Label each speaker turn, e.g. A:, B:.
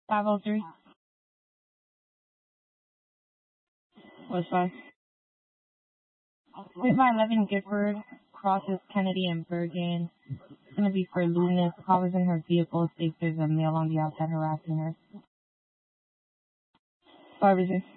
A: 503 was 5. Wait by 11 Gifford crosses Kennedy and Bergen. It's going to be for Loomis. The car was in her vehicle. States there's a male on the outside harassing her. 5 is